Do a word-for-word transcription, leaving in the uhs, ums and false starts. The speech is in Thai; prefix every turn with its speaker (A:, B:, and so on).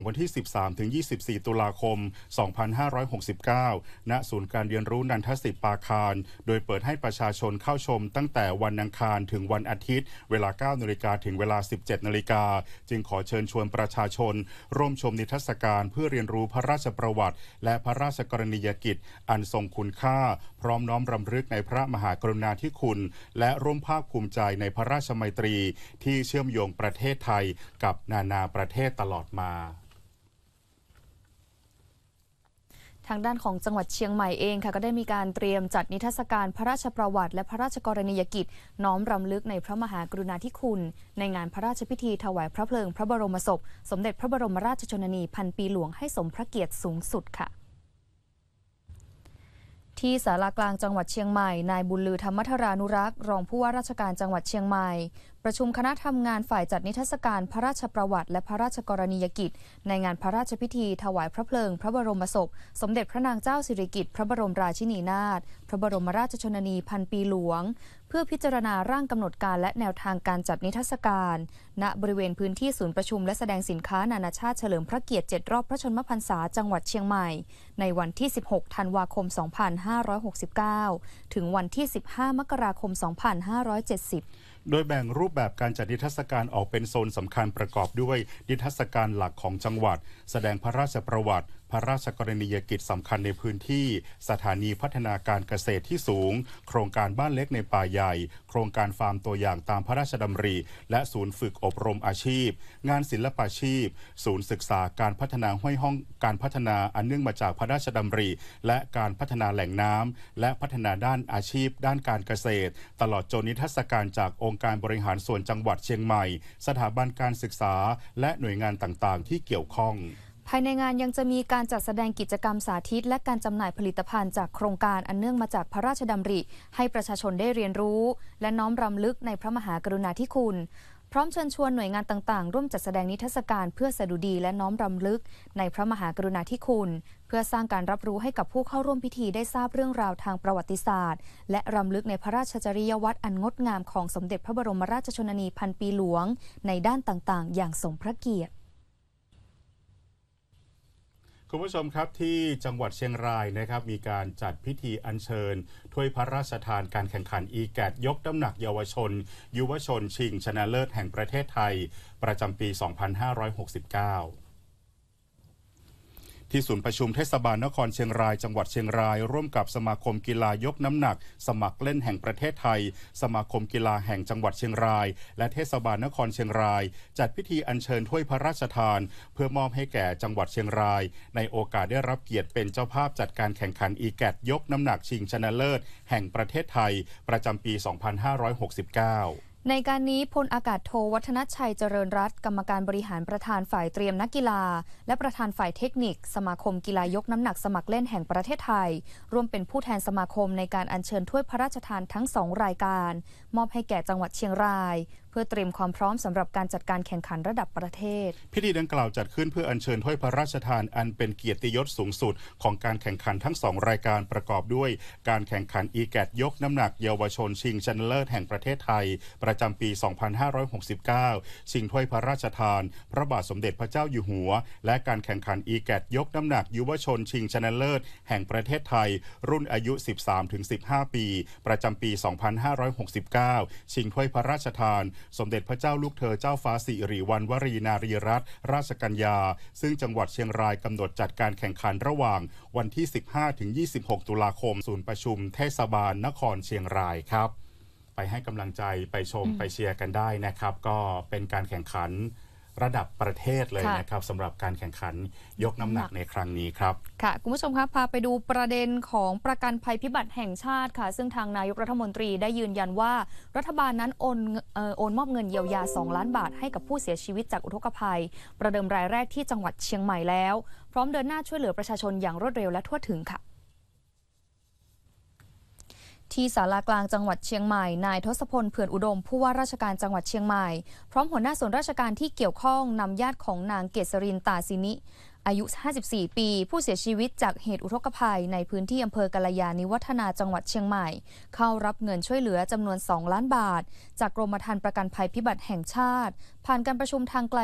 A: วันที่ สิบสามถึงยี่สิบสี่ ตุลาคม สองพันห้าร้อยหกสิบเก้า ณ ศูนย์การเรียนรู้นันทสิทธิ์ปาคาร โดยเปิดให้ประชาชนเข้าชมตั้งแต่วันอังคารถึงวันอาทิตย์ เวลา เก้า นาฬิกา ถึงเวลา สิบเจ็ด นาฬิกา จึงขอเชิญชวนประชาชนร่วมชมนิทรรศการเพื่อเรียนรู้พระราชประวัติและพระราชกรณียกิจอันทรงคุณค่าพร้อมน้อมรำลึกในพระมหากรุณาธิคุณและร่วมภาคภูมิใจในพระราชมัยตรีที่เชื่อมโยงประเทศไทยกับนานาประเทศตลอดมา
B: ทางด้านของจังหวัดเชียงใหม่เองค่ะก็ได้มีการเตรียมจัดนิทรรศการพระราชประวัติและพระราชกรณียกิจน้อมรำลึกในพระมหากรุณาธิคุณในงานพระราชพิธีถวายพระเพลิงพระบรมศพสมเด็จพระบรมราชชนนีพันปีหลวงให้สมพระเกียรติสูงสุดค่ะที่ศาลากลางจังหวัดเชียงใหม่นายบุญลือธรรมธรานุรักษ์รองผู้ว่าราชการจังหวัดเชียงใหม่ประชุมคณะทำงานฝ่ายจัดนิทรรศการพระราชประวัติและพระราชกรณียกิจในงานพระราชพิธีถวายพระเพลิงพระบรมศพสมเด็จพระนางเจ้าสิริกิติ์พระบรมราชินีนาถพระบรมราชชนนีพันปีหลวงเพื่อพิจารณาร่างกำหนดการและแนวทางการจัดนิทรรศการณบริเวณพื้นที่ศูนย์ประชุมและแสดงสินค้านานาชาติเฉลิมพระเกียรติเจ็ดรอบพระชนมพรรษาจังหวัดเชียงใหม่ในวันที่สิบหกธันวาคมสองพันห้าร้อยหกสิบเก้าถึงวันที่สิบห้ามกราคมสองพันห้าร้อยเจ็ดสิบ
A: โดยแบ่งรูปแบบการจัดนิทรรศการออกเป็นโซนสำคัญประกอบด้วยนิทรรศการหลักของจังหวัดแสดงพระราชประวัติพระราชกรณียกิจสำคัญในพื้นที่สถานีพัฒนาการเกษตรที่สูงโครงการบ้านเล็กในป่าใหญ่โครงการฟาร์มตัวอย่างตามพระราชดำริและศูนย์ฝึกอบรมอาชีพงานศิลปาชีพศูนย์ศึกษาการพัฒนาห้วยห้องการพัฒนาอันเนื่องมาจากพระราชดำริและการพัฒนาแหล่งน้ำและพัฒนาด้านอาชีพด้านการเกษตรตลอดจนนิทรรศการจากองค์การบริหารส่วนจังหวัดเชียงใหม่สถาบันการศึกษาและหน่วยงานต่างๆที่เกี่ยวข้อง
B: ภายในงานยังจะมีการจัดแสดงกิจกรรมสาธิตและการจำหน่ายผลิตภัณฑ์จากโครงการอันเนื่องมาจากพระราชดำริให้ประชาชนได้เรียนรู้และน้อมรำลึกในพระมหากรุณาธิคุณพร้อมเชิญชวนหน่วยงานต่างๆร่วมจัดแสดงนิทรรศการเพื่อสดุดีและน้อมรำลึกในพระมหากรุณาธิคุณเพื่อสร้างการรับรู้ให้กับผู้เข้าร่วมพิธีได้ทราบเรื่องราวทางประวัติศาสตร์และรำลึกในพระราชจริยวัตรอันงดงามของสมเด็จพระบรมราชชนนีพันปีหลวงในด้านต่างๆอย่างสมพระเกียรติ
A: คุณผู้ชมครับที่จังหวัดเชียงรายนะครับมีการจัดพิธีอัญเชิญถ้วยพระราชทานการแข่งขัน อี แกต ยกน้ำหนักเยาวชนยุวชนชิงชนะเลิศแห่งประเทศไทยประจำปี สองพันห้าร้อยหกสิบเก้าที่ศูนย์ประชุมเทศบาลนครเชียงรายจังหวัดเชียงรายร่วมกับสมาคมกีฬายกน้ำหนักสมัครเล่นแห่งประเทศไทยสมาคมกีฬาแห่งจังหวัดเชียงรายและเทศบาลนครเชียงรายจัดพิธีอัญเชิญถ้วยพระราชทานเพื่อมอบให้แก่จังหวัดเชียงรายในโอกาสได้รับเกียรติเป็นเจ้าภาพจัดการแข่งขัน อี แกต ยกน้ำหนักชิงชนะเลิศแห่งประเทศไทยประจำปี สองพันห้าร้อยหกสิบเก้า
B: ในการนี้พลอากาศโทวัฒนชัยเจริญรัตน์กรรมการบริหารประธานฝ่ายเตรียมนักกีฬาและประธานฝ่ายเทคนิคสมาคมกีฬายกน้ำหนักสมัครเล่นแห่งประเทศไทยร่วมเป็นผู้แทนสมาคมในการอัญเชิญถ้วยพระราชทานทั้งสองรายการมอบให้แก่จังหวัดเชียงรายเพื่อเตรียมความพร้อมสำหรับการจัดการแข่งขันระดับประเทศ
A: พิธีดังกล่าวจัดขึ้นเพื่ออัญเชิญถ้วยพระราชทานอันเป็นเกียรติยศสูงสุดของการแข่งขันทั้งสองรายการประกอบด้วยการแข่งขัน อี แกต ยกน้ำหนักเยาวชนชิงชนะเลิศแห่งประเทศไทยประจำปี สองพันห้าร้อยหกสิบเก้า ชิงถ้วยพระราชทานพระบาทสมเด็จพระเจ้าอยู่หัวและการแข่งขัน อี แกต ยกน้ำหนักยุวชนชิงชนะเลิศแห่งประเทศไทยรุ่นอายุ สิบสามถึงสิบห้า ปีประจำปี สองพันห้าร้อยหกสิบเก้า ชิงถ้วยพระราชทานสมเด็จพระเจ้าลูกเธอเจ้าฟ้าสิริวัณวรีนารีรัตนราชกัญญาซึ่งจังหวัดเชียงรายกำหนดจัดการแข่งขันระหว่างวันที่ สิบห้าถึงยี่สิบหก ตุลาคมศูนย์ประชุมเทศบาลนครเชียงรายครับไปให้กำลังใจไปชมไปเชียร์กันได้นะครับก็เป็นการแข่งขันระดับประเทศเลยนะครับสำหรับการแข่งขันยกน้ำหนักในครั้งนี้ครับ
B: ค่ะคุณผู้ชมครับพาไปดูประเด็นของประกันภัยพิบัติแห่งชาติค่ะซึ่งทางนายกรัฐมนตรีได้ยืนยันว่ารัฐบาลนั้นโอนเอ่อโอนมอบเงินเยียวยาสองล้านบาทให้กับผู้เสียชีวิตจากอุทกภัยประเดิมรายแรกที่จังหวัดเชียงใหม่แล้วพร้อมเดินหน้าช่วยเหลือประชาชนอย่างรวดเร็วและทั่วถึงค่ะที่ศาลากลางจังหวัดเชียงใหม่นายทศพลเผื่อนอุดมผู้ว่าราชการจังหวัดเชียงใหม่พร้อมหัวหน้าส่วนราชการที่เกี่ยวข้องนำญาติของนางเกษรินตาสินิอายุห้าสิบสี่ปีผู้เสียชีวิตจากเหตุอุทกภัยในพื้นที่อำเภอกาลยาณิวัฒนาจังหวัดเชียงใหม่เข้ารับเงินช่วยเหลือจำนวนสองล้านบาทจากกรมธรรม์ประกันภัยพิบัติแห่งชาติผ่านการประชุมทางไกล